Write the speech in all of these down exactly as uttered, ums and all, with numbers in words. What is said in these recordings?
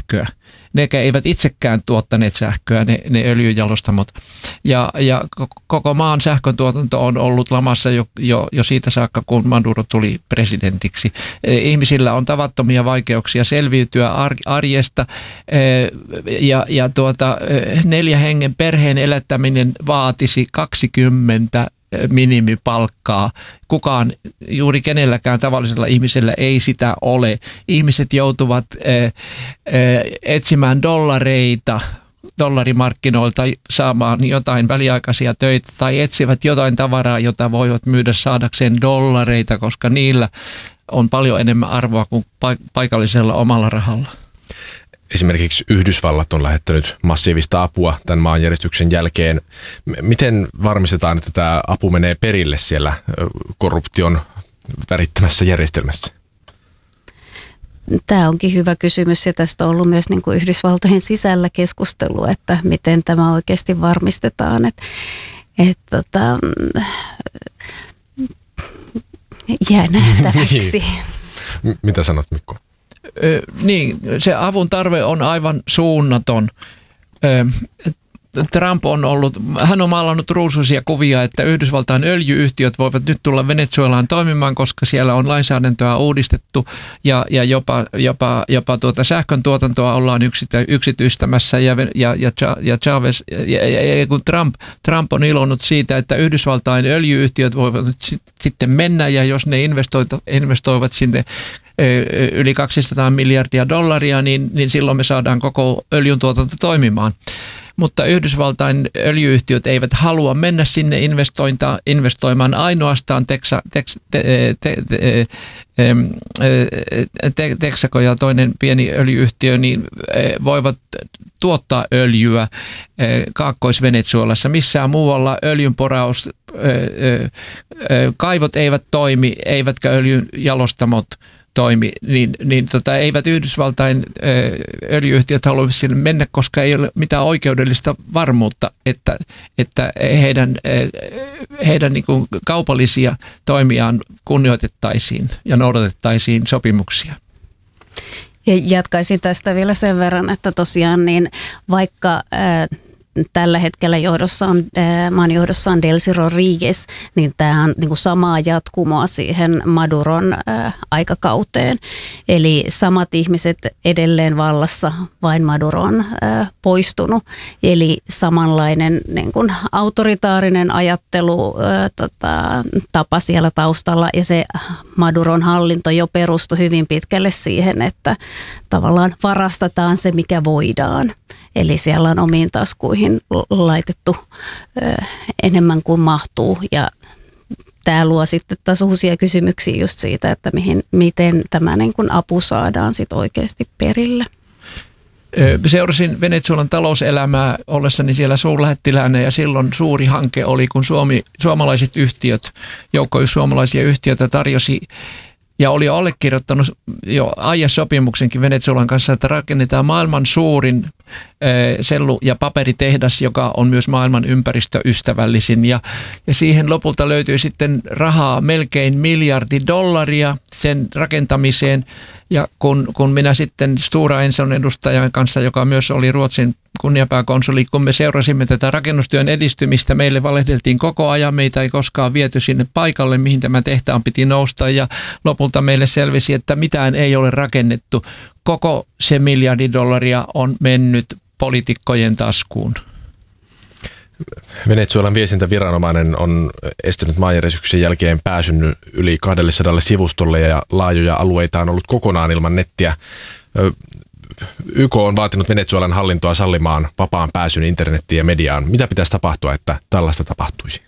sähköä. Ne eivät itsekään tuottaneet sähköä, ne, ne öljyjalostamot. Ja, ja koko maan sähköntuotanto on ollut lamassa jo, jo, jo siitä saakka, kun Maduro tuli presidentiksi. Ihmisillä on tavattomia vaikeuksia selviytyä arjesta ja, ja tuota, neljä hengen perheen elättäminen vaatisi kaksikymmentä minimipalkkaa. Kukaan, juuri kenelläkään tavallisella ihmisellä ei sitä ole. Ihmiset joutuvat eh, eh, etsimään dollareita dollarimarkkinoilta saamaan jotain väliaikaisia töitä tai etsivät jotain tavaraa, jota voivat myydä saadakseen dollareita, koska niillä on paljon enemmän arvoa kuin paikallisella omalla rahalla. Esimerkiksi Yhdysvallat on lähettänyt massiivista apua tämän maanjäristyksen jälkeen. Miten varmistetaan, että tämä apu menee perille siellä korruption värittämässä järjestelmässä? Tämä onkin hyvä kysymys ja tästä on ollut myös niin kuin Yhdysvaltojen sisällä keskustelua, että miten tämä oikeasti varmistetaan. Et, et, tota, jää nähtäväksi. Mitä sanot, Mikko? Ö, niin, se avun tarve on aivan suunnaton. Ö, Trump on ollut, hän on maalannut ruusuisia kuvia, että Yhdysvaltain öljy-yhtiöt voivat nyt tulla Venezuelaan toimimaan, koska siellä on lainsäädäntöä uudistettu ja, ja jopa, jopa, jopa tuota sähkön tuotantoa ollaan yksity, yksityistämässä ja, ja, ja, ja Chavez, ja, ja, ja kun Trump, Trump on ilonnut siitä, että Yhdysvaltain öljy-yhtiöt voivat nyt sitten mennä ja jos ne investoivat sinne yli kaksisataa miljardia dollaria, niin, niin silloin me saadaan koko öljyntuotanto toimimaan. Mutta Yhdysvaltain öljy-yhtiöt eivät halua mennä sinne investoimaan ainoastaan Teksa, teks, te, te, te, te, Texaco ja toinen pieni öljy-yhtiö niin voivat tuottaa öljyä Kaakkois-Venezuelassa. Missään muualla öljynporaus, kaivot eivät toimi, eivätkä öljyjalostamot toimi, niin, niin tota, eivät Yhdysvaltain ö, öljy-yhtiöt halua sinne mennä, koska ei ole mitään oikeudellista varmuutta, että, että heidän, heidän niin kuin kaupallisia toimiaan kunnioitettaisiin ja noudatettaisiin sopimuksia. Ja jatkaisin tästä vielä sen verran, että tosiaan niin vaikka Ää, tällä hetkellä johdossa on, maan johdossa on Delcy Rodriguez, niin tämä on niin kuin samaa jatkumoa siihen Maduron ää, aikakauteen. Eli samat ihmiset edelleen vallassa, vain Maduro on ää, poistunut. Eli samanlainen niin kuin autoritaarinen ajattelu ää, tota, tapa siellä taustalla ja se Maduron hallinto jo perustui hyvin pitkälle siihen, että tavallaan varastetaan se, mikä voidaan. Eli siellä on omiin taskuihin laitettu ö, enemmän kuin mahtuu ja tämä luo sitten taas uusia kysymyksiä just siitä, että mihin, miten tämä niin kuin apu saadaan sit oikeasti perille. Seurasin Venezuelan talouselämää ollessani siellä suurlähettiläänä ja silloin suuri hanke oli, kun Suomi, suomalaiset yhtiöt, joukko suomalaisia yhtiöitä tarjosi ja oli allekirjoittanut jo aiesopimuksenkin Venezuelan kanssa, että rakennetaan maailman suurin sellu- ja paperitehdas, joka on myös maailman ympäristöystävällisin. Ja, ja siihen lopulta löytyi sitten rahaa melkein miljardi dollaria sen rakentamiseen. Ja kun, kun minä sitten Stora Enson edustajan kanssa, joka myös oli Ruotsin kunniapääkonsuli, kun me seurasimme tätä rakennustyön edistymistä, meille valehdeltiin koko ajan, meitä ei koskaan viety sinne paikalle, mihin tämä tehtaan piti nousta ja lopulta meille selvisi, että mitään ei ole rakennettu. Koko se miljardi dollaria on mennyt poliitikkojen taskuun. Venezuelan viestintäviranomainen on estänyt maanjäristyksen jälkeen pääsyn yli kaksisataa sivustolle ja laajoja alueita on ollut kokonaan ilman nettiä. Y K on vaatinut Venezuelan hallintoa sallimaan vapaan pääsyn internettiin ja mediaan. Mitä pitäisi tapahtua, että tällaista tapahtuisi?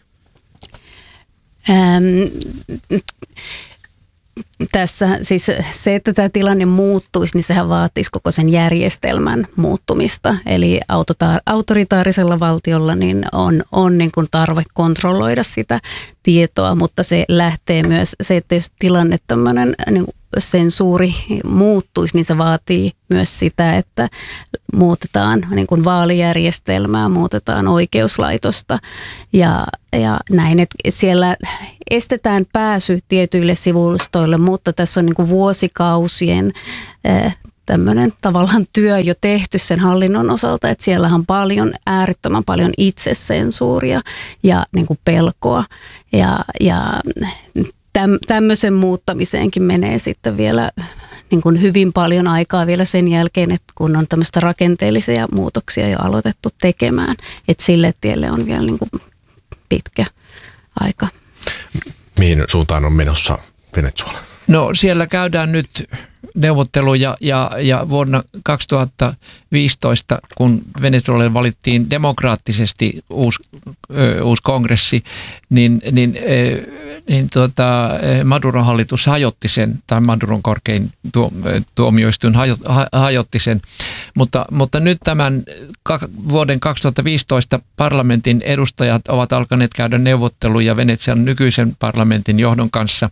Ähm, tässä siis se, että tämä tilanne muuttuisi, niin sehän vaatisi koko sen järjestelmän muuttumista. Eli autoritaarisella valtiolla niin on, on niin kuin tarve kontrolloida sitä tietoa, mutta se lähtee myös, se, että jos tilanne tämmöinen niin sensuuri muuttuisi, niin se vaatii myös sitä, että muutetaan niin kuin vaalijärjestelmää, muutetaan oikeuslaitosta ja, ja näin, että siellä estetään pääsy tietyille sivustoille, mutta tässä on niin kuin vuosikausien tämmöinen tavallaan työ jo tehty sen hallinnon osalta, että siellähän on paljon, äärettömän paljon itsesensuuria ja niin kuin pelkoa ja, ja täm, tämmöisen muuttamiseenkin menee sitten vielä niin kuin hyvin paljon aikaa vielä sen jälkeen, että kun on tämmöistä rakenteellisia muutoksia jo aloitettu tekemään, että sille tielle on vielä niin kuin pitkä aika. Mihin suuntaan on menossa Venezuela? No siellä käydään nyt neuvotteluja ja, ja vuonna kaksituhattaviisitoista, kun Venezuelalle valittiin demokraattisesti uusi, ö, uusi kongressi, niin, niin, ö, niin tuota, Maduron hallitus hajotti sen, tai Maduron korkein tuo, tuomioistuin hajo, ha, hajotti sen. Mutta, mutta nyt tämän vuoden kaksituhattaviisitoista parlamentin edustajat ovat alkaneet käydä neuvotteluja Venezuelan nykyisen parlamentin johdon kanssa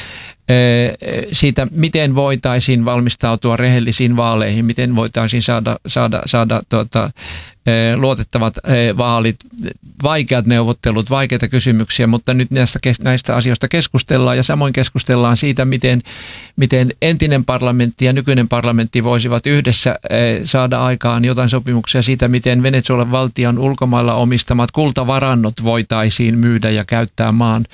siitä, miten voitaisiin valmistautua rehellisiin vaaleihin, miten voitaisiin saada, saada, saada tuota, luotettavat vaalit, vaikeat neuvottelut, vaikeita kysymyksiä, mutta nyt näistä, näistä asioista keskustellaan ja samoin keskustellaan siitä, miten, miten entinen parlamentti ja nykyinen parlamentti voisivat yhdessä saada aikaan jotain sopimuksia siitä, miten Venezuelan valtion ulkomailla omistamat kultavarannot voitaisiin myydä ja käyttää maan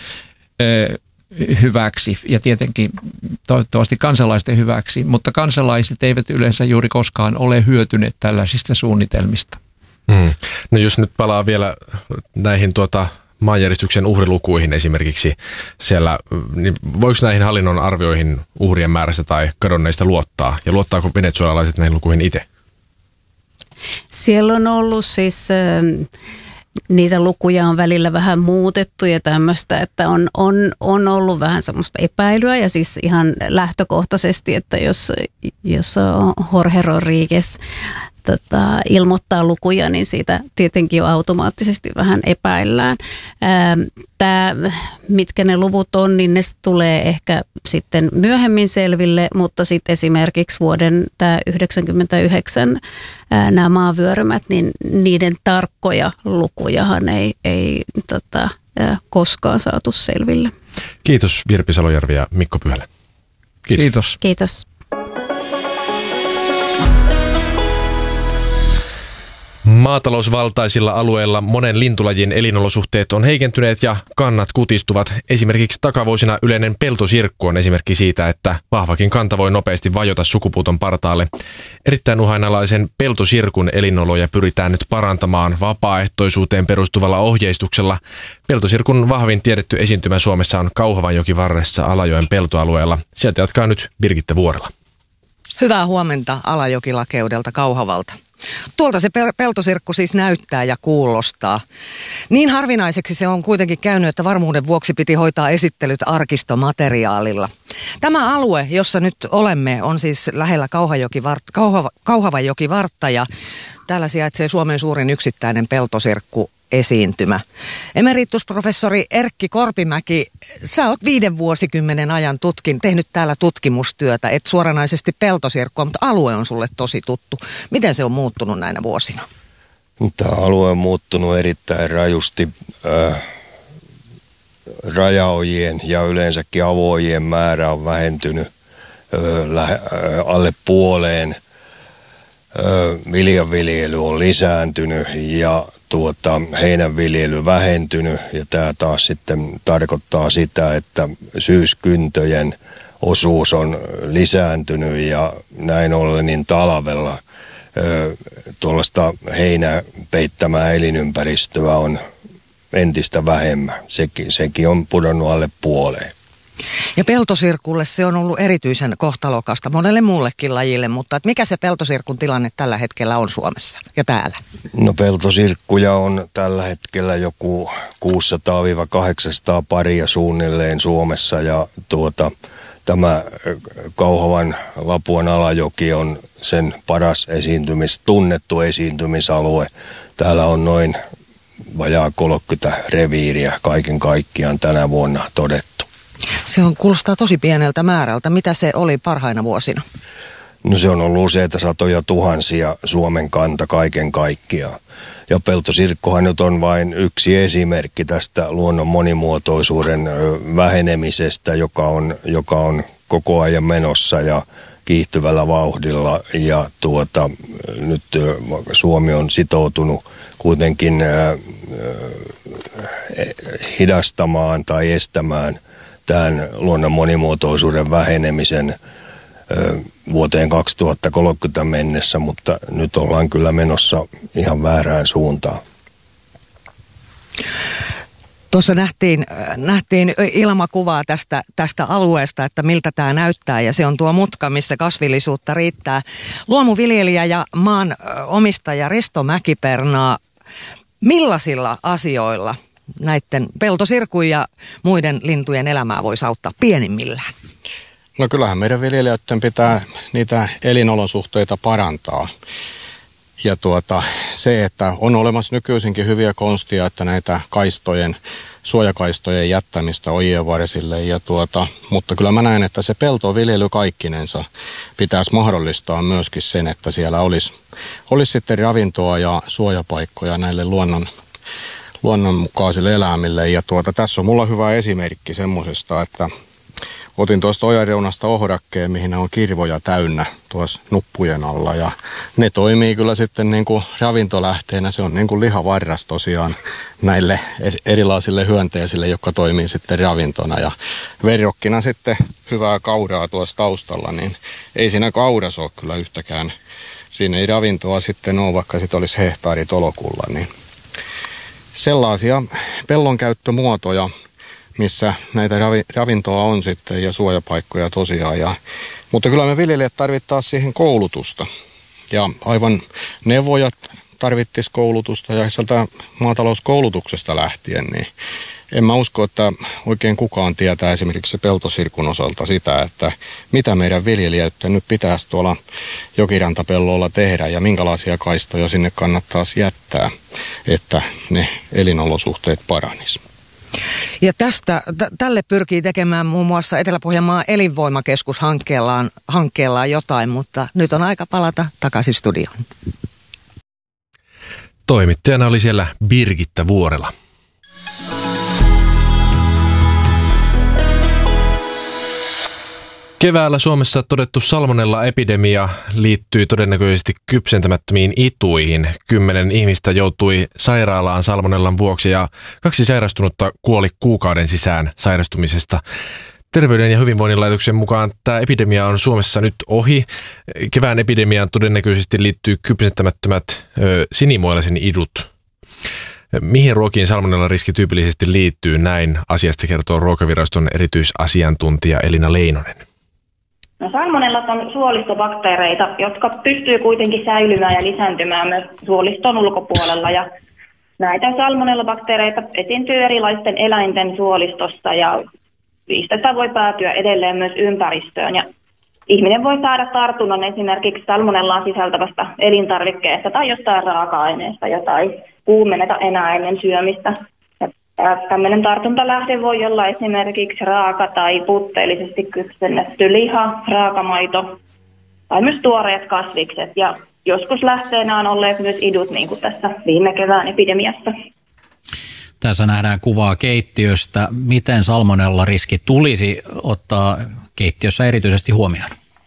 hyväksi ja tietenkin toivottavasti kansalaisten hyväksi, mutta kansalaiset eivät yleensä juuri koskaan ole hyötyneet tällaisista suunnitelmista. Hmm. No jos nyt palaa vielä näihin tuota maanjäristyksen uhrilukuihin esimerkiksi siellä, niin voiko näihin hallinnon arvioihin uhrien määrästä tai kadonneista luottaa ja luottaako venezuelalaiset näihin lukuihin itse? Siellä on ollut siis niitä lukuja on välillä vähän muutettu ja tämmöistä, että on, on, on ollut vähän semmoista epäilyä ja siis ihan lähtökohtaisesti, että jos, jos Jorge Rodríguez tota, ilmoittaa lukuja, niin siitä tietenkin jo automaattisesti vähän epäillään. Tämä, mitkä ne luvut on, niin ne tulee ehkä sitten myöhemmin selville, mutta sitten esimerkiksi vuoden tämä yhdeksänkymmentäyhdeksän ää, nämä maavyörymät, niin niiden tarkkoja lukujahan ei, ei tota, ää, koskaan saatu selville. Kiitos Virpi Salojärvi ja Mikko Pyhälä. Kiitos. Kiitos. Kiitos. Maatalousvaltaisilla alueilla monen lintulajin elinolosuhteet on heikentyneet ja kannat kutistuvat. Esimerkiksi takavuosina yleinen peltosirkku on esimerkki siitä, että vahvakin kanta voi nopeasti vajota sukupuuton partaalle. Erittäin uhanalaisen peltosirkun elinoloja pyritään nyt parantamaan vapaaehtoisuuteen perustuvalla ohjeistuksella. Peltosirkun vahvin tiedetty esiintymä Suomessa on Kauhavanjoki varressa Alajoen peltoalueella. Sieltä jatkaa nyt Birgitta Vuorela. Hyvää huomenta Alajokilakeudelta Kauhavalta. Tuolta se peltosirkku siis näyttää ja kuulostaa. Niin harvinaiseksi se on kuitenkin käynyt, että varmuuden vuoksi piti hoitaa esittelyt arkistomateriaalilla. Tämä alue, jossa nyt olemme, on siis lähellä Kauhavanjokivartta ja täällä sijaitsee Suomen suurin yksittäinen peltosirkku esiintymä. Emeritusprofessori Erkki Korpimäki, sä oot viiden vuosikymmenen ajan tutkin, tehnyt täällä tutkimustyötä, et suoranaisesti peltosirkkua, mutta alue on sulle tosi tuttu. Miten se on muuttunut näinä vuosina? Tämä alue on muuttunut erittäin rajusti. Äh, rajaojien ja yleensäkin avoojien määrä on vähentynyt äh, lähe, äh, alle puoleen. Äh, viljanviljely on lisääntynyt ja tuota, heinänviljely vähentynyt ja tämä taas sitten tarkoittaa sitä, että syyskyntöjen osuus on lisääntynyt ja näin ollen niin talvella ö, tuollaista heinää peittämää elinympäristöä on entistä vähemmän. Sekin, sekin on pudonnut alle puoleen. Ja peltosirkulle se on ollut erityisen kohtalokasta monelle muullekin lajille, mutta että mikä se peltosirkun tilanne tällä hetkellä on Suomessa ja täällä? No peltosirkkuja on tällä hetkellä joku kuusisataa kahdeksansataa paria suunnilleen Suomessa ja tuota, tämä Kauhavan Lapuan Alajoki on sen paras esiintymis, tunnettu esiintymisalue. Täällä on noin vajaa kolmekymmentä reviiriä kaiken kaikkiaan tänä vuonna todettu. Se on, kuulostaa tosi pieneltä määrältä. Mitä se oli parhaina vuosina? No se on ollut useita satoja tuhansia Suomen kanta kaiken kaikkiaan. Ja peltosirkkohan nyt on vain yksi esimerkki tästä luonnon monimuotoisuuden vähenemisestä, joka on, joka on koko ajan menossa ja kiihtyvällä vauhdilla ja tuota, nyt Suomi on sitoutunut kuitenkin ää, hidastamaan tai estämään tämän luonnon monimuotoisuuden vähenemisen vuoteen kaksituhattakolmekymmentä mennessä, mutta nyt ollaan kyllä menossa ihan väärään suuntaan. Tuossa nähtiin, nähtiin ilmakuvaa tästä, tästä alueesta, että miltä tämä näyttää, ja se on tuo mutka, missä kasvillisuutta riittää. Luomuviljelijä ja maan omistaja Risto Mäki-Pernaa, millaisilla asioilla näiden peltosirkun ja muiden lintujen elämää voisi auttaa pienimmillään? No kyllähän meidän viljelijöiden pitää niitä elinolosuhteita parantaa. Ja tuota, se, että on olemassa nykyisinkin hyviä konstia, että näitä kaistojen, suojakaistojen jättämistä ojien varsille. Ja tuota, mutta kyllä mä näen, että se peltoviljely kaikkinensa pitäisi mahdollistaa myöskin sen, että siellä olisi, olisi sitten ravintoa ja suojapaikkoja näille luonnon, luonnonmukaisille eläimille. Ja tuota, tässä on mulla hyvä esimerkki semmoisesta, että otin tuosta ojanreunasta ohrakkeen, mihin on kirvoja täynnä tuossa nuppujen alla, ja ne toimii kyllä sitten niin kuin ravintolähteenä. Se on niin kuin lihavarras tosiaan näille erilaisille hyönteisille, jotka toimii sitten ravintona. Ja verrokkina sitten hyvää kauraa tuossa taustalla, niin ei siinä kaurassa ole kyllä yhtäkään. Siinä ei ravintoa sitten ole, vaikka sitten olisi hehtaari tolokulla. Niin sellaisia pellonkäyttömuotoja, missä näitä ravi, ravintoa on sitten ja suojapaikkoja tosiaan. Ja, mutta kyllä me viljelijät tarvittaisiin siihen koulutusta. Ja aivan neuvojat tarvittaisiin koulutusta ja sieltä maatalouskoulutuksesta lähtien, niin en mä usko, että oikein kukaan tietää esimerkiksi peltosirkun osalta sitä, että mitä meidän viljelijöiden nyt pitäisi tuolla jokirantapelloilla tehdä ja minkälaisia kaistoja sinne kannattaisi jättää, että ne elinolosuhteet paranisivat. Ja tästä, t- tälle pyrkii tekemään muun muassa Etelä-Pohjanmaan elinvoimakeskus hankkeellaan, hankkeellaan jotain, mutta nyt on aika palata takaisin studioon. Toimittajana oli siellä Birgitta Vuorela. Keväällä Suomessa todettu salmonella-epidemia liittyy todennäköisesti kypsentämättömiin ituihin. Kymmenen ihmistä joutui sairaalaan salmonellan vuoksi ja kaksi sairastunutta kuoli kuukauden sisään sairastumisesta. Terveyden ja hyvinvoinnin laitoksen mukaan tämä epidemia on Suomessa nyt ohi. Kevään epidemiaan todennäköisesti liittyy kypsentämättömät ö, sinimuoleisen idut. Mihin ruokiin salmonella-riski tyypillisesti liittyy? Näin asiasta kertoo Ruokaviraston erityisasiantuntija Elina Leinonen. No, salmonellat on suolistobakteereita, jotka pystyy kuitenkin säilymään ja lisääntymään myös suoliston ulkopuolella. Ja näitä salmonellabakteereita esiintyy erilaisten eläinten suolistossa ja niistä voi päätyä edelleen myös ympäristöön. Ja ihminen voi saada tartunnan esimerkiksi salmonellaa sisältävästä elintarvikkeesta tai jostain raaka-aineesta, jota ei kuumenneta enää ennen syömistä. Tällainen tartuntalähde voi olla esimerkiksi raaka tai puutteellisesti kypsennetty liha, raakamaito tai myös tuoreet kasvikset. Ja joskus lähteenä on olleet myös idut, niin kuin tässä viime kevään epidemiassa. Tässä nähdään kuvaa keittiöstä. Miten salmonella-riski tulisi ottaa keittiössä erityisesti huomioon?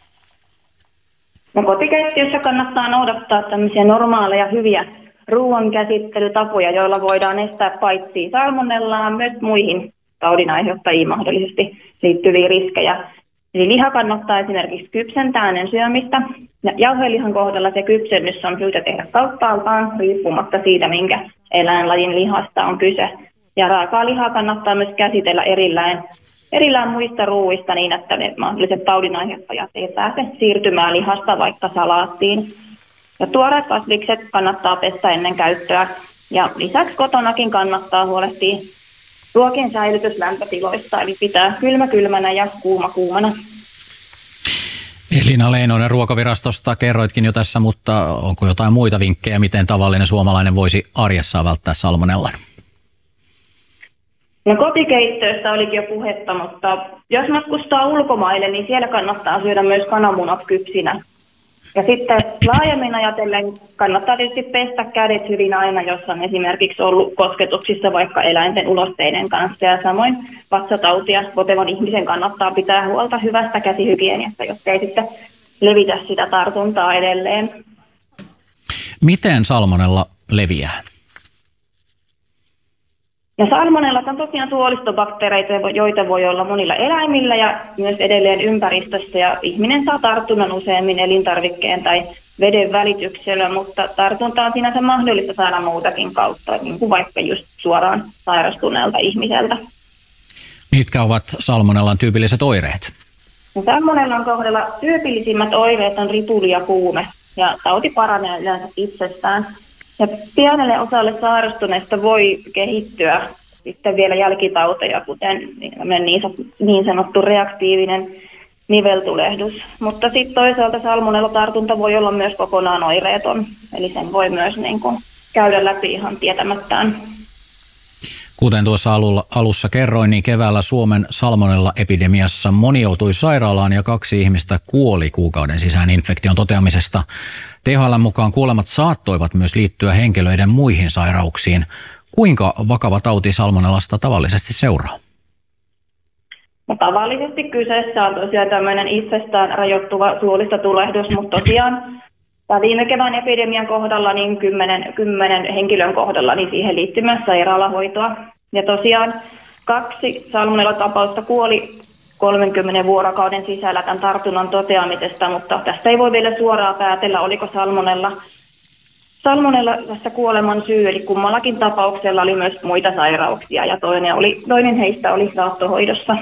No, kotikeittiössä kannattaa noudattaa tämmöisiä normaaleja hyviä ruoan käsittelytapoja, joilla voidaan estää paitsi salmonellaa myös muihin taudin aiheuttajiin mahdollisesti liittyviä riskejä. Eli liha kannattaa esimerkiksi kypsentää ennen syömistä. Ja jauhelihan kohdalla se kypsennys on syytä tehdä kauttaaltaan riippumatta siitä, minkä eläinlajin lihasta on kyse. Ja raakaa lihaa kannattaa myös käsitellä erillään, erillään muista ruuista niin, että ne mahdolliset taudin aiheuttajat ei pääse siirtymään lihasta vaikka salaattiin. Ja tuoreet kasvikset kannattaa pestä ennen käyttöä. Ja lisäksi kotonakin kannattaa huolehtia ruokien säilytyslämpötiloista, eli pitää kylmä kylmänä ja kuuma kuumana. Elina Leinonen Ruokavirastosta kerroitkin jo tässä, mutta onko jotain muita vinkkejä, miten tavallinen suomalainen voisi arjessaan välttää salmonellan? No, kotikeittiöstä olikin jo puhetta, mutta jos matkustaa ulkomaille, niin siellä kannattaa syödä myös kananmunat kypsinä. Ja sitten laajemmin ajatellen kannattaa tietysti pestä kädet hyvin aina, jos on esimerkiksi ollut kosketuksissa vaikka eläinten ulosteiden kanssa. Ja samoin vatsatautia potevan ihmisen kannattaa pitää huolta hyvästä käsihygieniasta, jotta ei sitten levitä sitä tartuntaa edelleen. Miten salmonella leviää? Ja salmonellat on tosiaan suolistobakteereita, joita voi olla monilla eläimillä ja myös edelleen ympäristössä. Ja ihminen saa tartunnan useammin elintarvikkeen tai veden välityksellä, mutta tartunta on sinänsä mahdollista saada muutakin kautta, niin kuin vaikka just suoraan sairastuneelta ihmiseltä. Mitkä ovat salmonellan tyypilliset oireet? No, salmonellan kohdalla tyypillisimmät oireet on ripuli ja kuume, ja tauti paranee yleensä itsestään. Ja pienelle osalle sairastuneista voi kehittyä sitten vielä jälkitauteja, kuten niin sanottu reaktiivinen niveltulehdus. Mutta sitten toisaalta salmonella-tartunta voi olla myös kokonaan oireeton, eli sen voi myös niin kuin käydä läpi ihan tietämättään. Kuten tuossa alussa kerroin, niin keväällä Suomen salmonella-epidemiassa moni joutui sairaalaan ja kaksi ihmistä kuoli kuukauden sisään infektion toteamisesta. T H L:n mukaan kuolemat saattoivat myös liittyä henkilöiden muihin sairauksiin. Kuinka vakava tauti salmonellasta tavallisesti seuraa? No, tavallisesti kyseessä on tosiaan tämmöinen itsestään rajoittuva suolistotulehdus, mutta tosiaan tämä viime kevään epidemian kohdalla, niin kymmenen, kymmenen henkilön kohdalla, niin siihen liittyy myös sairaalahoitoa. Ja tosiaan kaksi salmonella-tapausta kuoli kolmenkymmenen vuorokauden sisällä tämän tartunnan toteamisesta, mutta tästä ei voi vielä suoraan päätellä, oliko salmonella, salmonella tässä kuoleman syy, eli kummallakin tapauksella oli myös muita sairauksia, ja toinen, oli, toinen heistä oli saattohoidossa.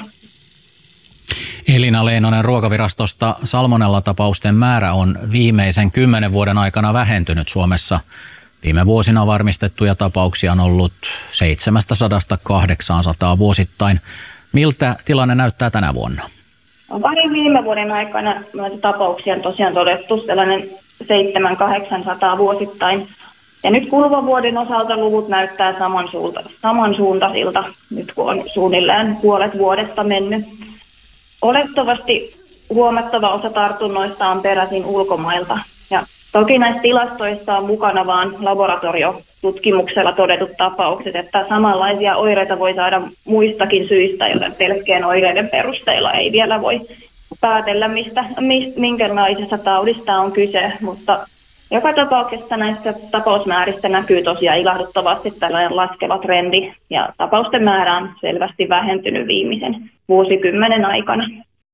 Elina Leinonen Ruokavirastosta. Salmonella-tapausten määrä on viimeisen kymmenen vuoden aikana vähentynyt Suomessa. Viime vuosina varmistettuja tapauksia on ollut seitsemästäsadasta kahdeksaansataan vuosittain. Miltä tilanne näyttää tänä vuonna? Parin viime vuoden aikana tapauksia on tosiaan todettu sellainen seitsemän kahdeksansataa vuosittain. Ja nyt kuluvan vuoden osalta luvut näyttää samansuunta, samansuuntaisilta, nyt kun on suunnilleen puolet vuodesta mennyt. Olettavasti huomattava osa tartunnoista on peräisin ulkomailta. Ja toki näissä tilastoissa on mukana vain laboratoriotutkimuksella todetut tapaukset, että samanlaisia oireita voi saada muistakin syistä, joten pelkkien oireiden perusteella ei vielä voi päätellä, mistä, minkälaisesta taudista on kyse. Mutta joka tapauksessa näissä tapausmääristä näkyy tosiaan ilahduttavasti tällainen laskeva trendi, ja tapausten määrä on selvästi vähentynyt viimeisen vuosikymmenen aikana.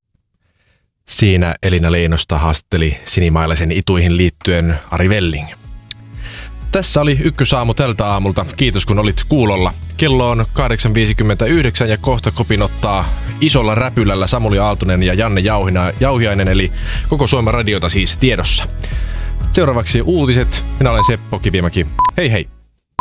Siinä Elina Leinosta haastatteli sinimaalaisen ituihin liittyen Ari Velling. Tässä oli Ykkösaamu tältä aamulta. Kiitos kun olit kuulolla. Kello on kahdeksan viisikymmentäyhdeksän ja kohta kopin ottaa isolla räpylällä Samuli Aaltonen ja Janne Jauhina, Jauhiainen, eli koko Suomen radiota siis tiedossa. Seuraavaksi uutiset. Minä olen Seppo Kivimäki. Hei hei!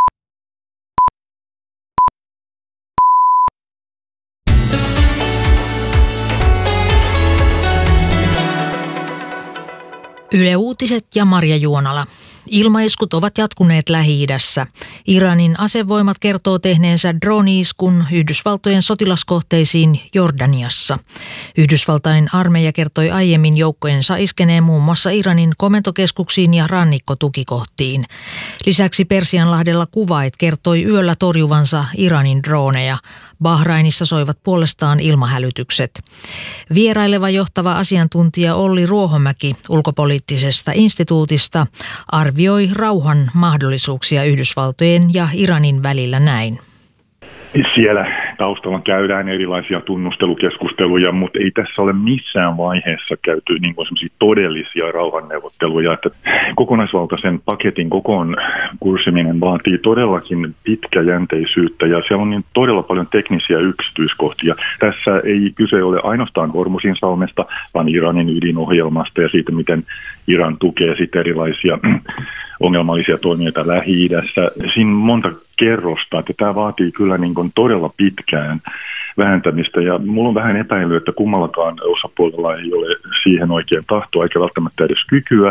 Yle Uutiset ja Marja Juonala. Ilmaiskut ovat jatkuneet Lähi-idässä. Iranin asevoimat kertoo tehneensä drone-iskun Yhdysvaltojen sotilaskohteisiin Jordaniassa. Yhdysvaltain armeija kertoi aiemmin joukkojensa iskeneen muun muassa Iranin komentokeskuksiin ja rannikkotukikohtiin. Lisäksi Persianlahdella Kuwait kertoi yöllä torjuvansa Iranin droneja. Bahrainissa soivat puolestaan ilmahälytykset. Vieraileva johtava asiantuntija Olli Ruohomäki ulkopoliittisesta instituutista arvioi rauhan mahdollisuuksia Yhdysvaltojen ja Iranin välillä näin. Siellä taustalla käydään erilaisia tunnustelukeskusteluja, mutta ei tässä ole missään vaiheessa käyty niin kuin semmoisia todellisia rauhanneuvotteluja. Että kokonaisvaltaisen paketin kokoon kurssiminen vaatii todellakin pitkäjänteisyyttä, ja siellä on niin todella paljon teknisiä yksityiskohtia. Tässä ei kyse ole ainoastaan Hormuzin salmesta, vaan Iranin ydinohjelmasta ja siitä, miten Iran tukee sitten erilaisia ongelmallisia toimijoita Lähi-idässä. Siinä monta kerrosta, että tämä vaatii kyllä niin kuin todella pitkään vähentämistä, ja mulla on vähän epäily, että kummallakaan osapuolella ei ole siihen oikein tahtoa eikä välttämättä edes kykyä.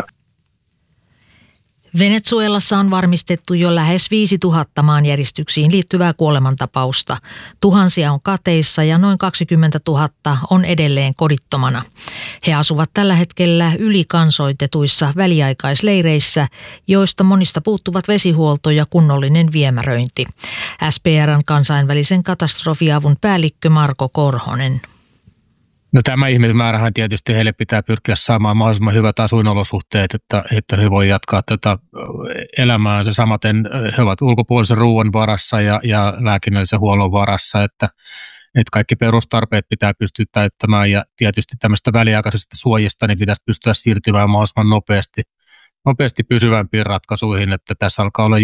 Venezuelassa on varmistettu jo lähes viisituhatta maanjäristyksiin liittyvää kuolemantapausta. Tuhansia on kateissa ja noin kaksikymmentätuhatta on edelleen kodittomana. He asuvat tällä hetkellä ylikansoitetuissa väliaikaisleireissä, joista monista puuttuvat vesihuolto ja kunnollinen viemäröinti. S P R:n kansainvälisen katastrofiavun päällikkö Marko Korhonen. No tämä ihmismäärähän tietysti heille pitää pyrkiä saamaan mahdollisimman hyvät asuinolosuhteet, että, että he voi jatkaa tätä elämäänsä. Samaten he ovat ulkopuolisen ruoan varassa ja, ja lääkinnällisen huollon varassa, että, että kaikki perustarpeet pitää pystyä täyttämään ja tietysti tämmöistä väliaikaisesta suojista niin pitäisi pystyä siirtymään mahdollisimman nopeasti, nopeasti pysyvämpiin ratkaisuihin, että tässä alkaa olla